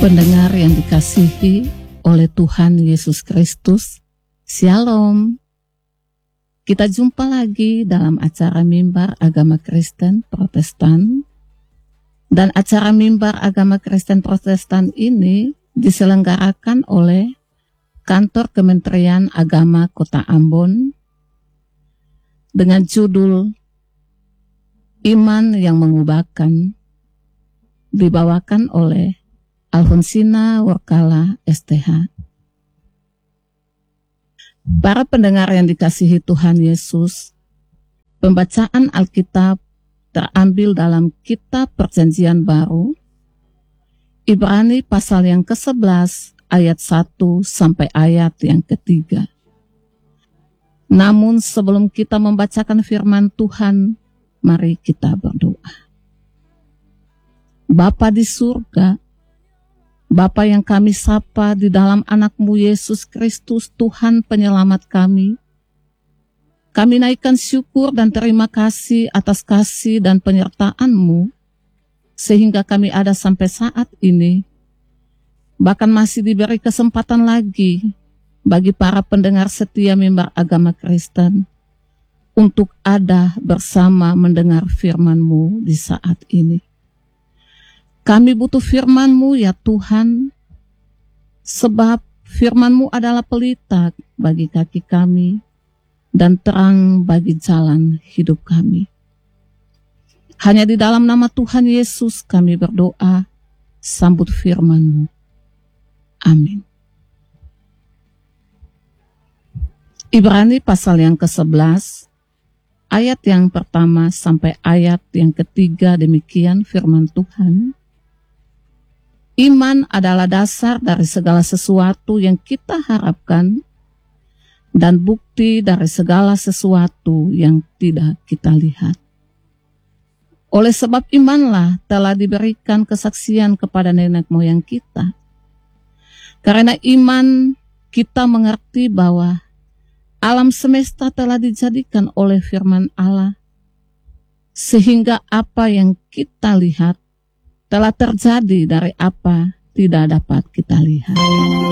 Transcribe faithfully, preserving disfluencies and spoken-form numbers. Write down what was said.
Pendengar yang dikasihi oleh Tuhan Yesus Kristus, Shalom. Kita jumpa lagi dalam acara Mimbar Agama Kristen Protestan. Dan acara Mimbar Agama Kristen Protestan ini diselenggarakan oleh Kantor Kementerian Agama Kota Ambon dengan judul Iman yang Mengubahkan, dibawakan oleh Alfonsina Workala S T H. Para pendengar yang dikasihi Tuhan Yesus, pembacaan Alkitab terambil dalam Kitab Perjanjian Baru, Ibrani pasal yang kesebelas ayat satu sampai ayat yang ketiga. Namun sebelum kita membacakan firman Tuhan, mari kita berdoa. Bapa di surga, Bapa yang kami sapa di dalam anak-Mu Yesus Kristus, Tuhan penyelamat kami, kami naikkan syukur dan terima kasih atas kasih dan penyertaan-Mu, sehingga kami ada sampai saat ini, bahkan masih diberi kesempatan lagi bagi para pendengar setia Mimbar Agama Kristen untuk ada bersama mendengar firman-Mu di saat ini. Kami butuh firman-Mu ya Tuhan, sebab firman-Mu adalah pelita bagi kaki kami dan terang bagi jalan hidup kami. Hanya di dalam nama Tuhan Yesus kami berdoa, sambut firman-Mu. Amin. Ibrani pasal yang kesebelas, ayat yang pertama sampai ayat yang ketiga, demikian firman Tuhan. Iman adalah dasar dari segala sesuatu yang kita harapkan dan bukti dari segala sesuatu yang tidak kita lihat. Oleh sebab imanlah telah diberikan kesaksian kepada nenek moyang kita. Karena iman kita mengerti bahwa alam semesta telah dijadikan oleh firman Allah, sehingga apa yang kita lihat telah terjadi dari apa tidak dapat kita lihat.